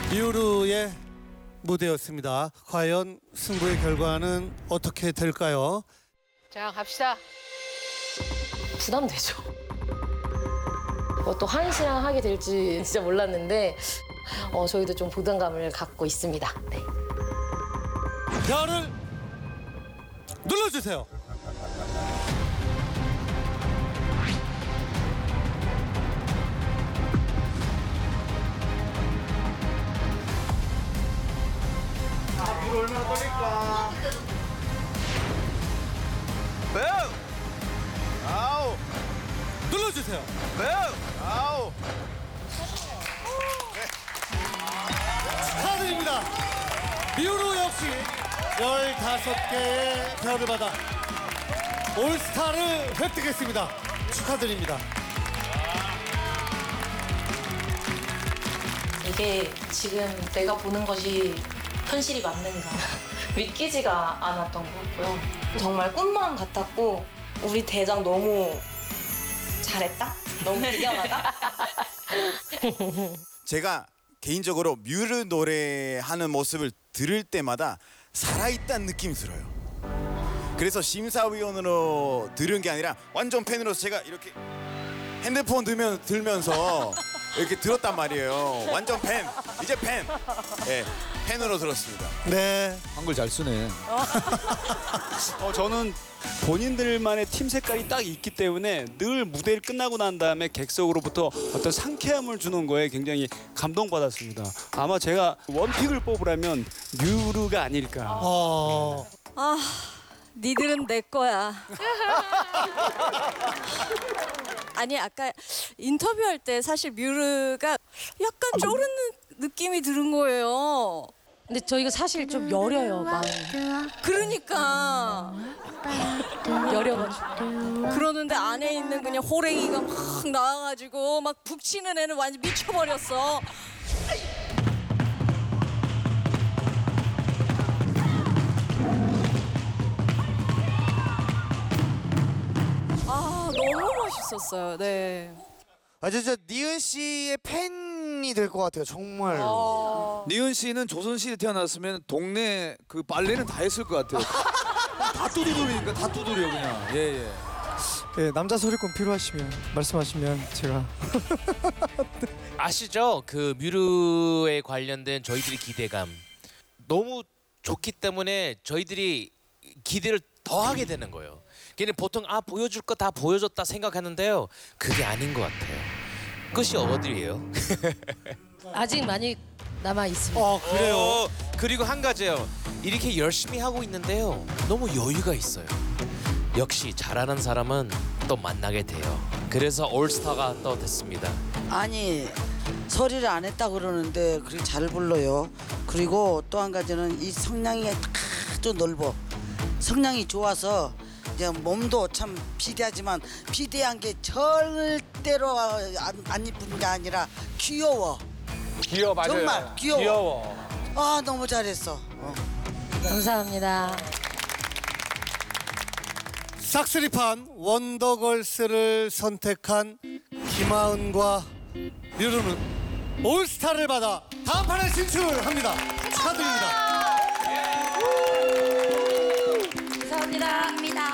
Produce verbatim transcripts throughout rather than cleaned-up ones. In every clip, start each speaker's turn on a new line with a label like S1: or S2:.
S1: 뮤르의 무대였습니다. 과연 승부의 결과는 어떻게 될까요?
S2: 자, 갑시다.
S3: 부담되죠. 뭐 또 한희 씨랑 하게 될지 진짜 몰랐는데 어, 저희도 좀 부담감을 갖고 있습니다. 네.
S1: 별을 눌러주세요.
S4: 물 얼마나 떨릴까? 매우! 아우!
S1: 눌러주세요.
S4: 매우! 아우!
S1: 축하드립니다. 뮤르 역시 열다섯 개의 별을 받아 올스타를 획득했습니다. 축하드립니다.
S3: 이게 지금 내가 보는 것이 현실이 맞는가 믿기지가 않았던 것 같고요.
S5: 정말 꿈만 같았고 우리 대장 너무 잘했다? 너무 대견하다?
S4: 제가 개인적으로 뮤르 노래하는 모습을 들을 때마다 살아있다는 느낌이 들어요. 그래서 심사위원으로 들은 게 아니라 완전 팬으로서 제가 이렇게 핸드폰 들면, 들면서 이렇게 들었단 말이에요. 완전 팬, 이제 팬. 네, 팬으로 들었습니다.
S1: 네.
S6: 한글 잘 쓰네.
S7: 어, 저는 본인들만의 팀 색깔이 딱 있기 때문에 늘 무대를 끝나고 난 다음에 객석으로부터 어떤 상쾌함을 주는 거에 굉장히 감동받았습니다. 아마 제가 원픽을 뽑으라면 뮤르가 아닐까.
S1: 어...
S5: 아, 니들은 내 거야. 아니 아까 인터뷰할 때 사실 뮤르가 약간 쪼르는 느낌이 드는 거예요.
S2: 근데 저희가 사실 좀 여려요, 마음이.
S5: 그러니까
S2: 여려가지고.
S5: 그러는데 안에 있는 그냥 호랭이가 막 나와가지고 막 북치는 애는 완전 미쳐버렸어. 아 너무 멋있었어요. 네.
S8: 아 진짜 니은 씨의 팬이 될 것 같아요. 정말.
S5: 어...
S6: 니은 씨는 조선시대에 태어났으면 동네 그 빨래는 다 했을 것 같아요. 다 두드리니까 다 두드려 그냥. 예예. 예.
S9: 네, 남자 소리꾼 필요하시면 말씀하시면 제가
S10: 아시죠? 그 뮤르에 관련된 저희들의 기대감 너무 좋기 때문에 저희들이 기대를 더 하게 되는 거예요. 걔는 보통 아 보여줄 거 다 보여줬다 생각하는데요. 그게 아닌 것 같아요. 끝이 어디예요?
S2: 아직 많이 남아 있습니다.
S1: 어 그래요.
S10: 어, 그리고 한 가지요. 이렇게 열심히 하고 있는데요. 너무 여유가 있어요. 역시 잘하는 사람은 또 만나게 돼요. 그래서 올스타가 또 됐습니다.
S11: 아니 소리를 안 했다 그러는데 그렇게 잘 불러요. 그리고 또 한 가지는 이 성량이 아주 넓어. 성량이 좋아서 이제 몸도 참 비대하지만 비대한 게 절대로 안, 안 이쁜 게 아니라 귀여워.
S6: 귀여워 맞아요.
S11: 정말 귀여워.
S6: 귀여워.
S11: 아 너무 잘했어. 어.
S2: 감사합니다.
S1: 싹쓸이판 원더걸스를 선택한 김하은과 뮤르는 올스타를 받아 다음 판에 진출합니다. 축하드립니다.
S5: 감사합니다.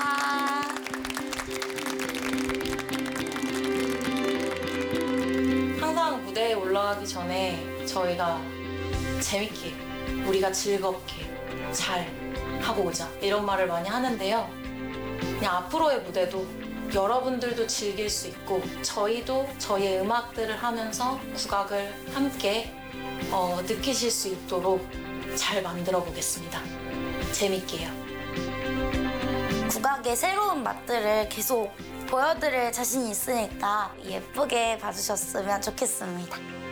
S3: 항상 무대에 올라가기 전에 저희가 재밌게 우리가 즐겁게 잘 하고 오자 이런 말을 많이 하는데요. 그냥 앞으로의 무대도 여러분들도 즐길 수 있고 저희도 저희의 음악들을 하면서 국악을 함께 어, 느끼실 수 있도록 잘 만들어 보겠습니다. 재밌게요.
S12: 국악의 새로운 맛들을 계속 보여드릴 자신이 있으니까 예쁘게 봐주셨으면 좋겠습니다.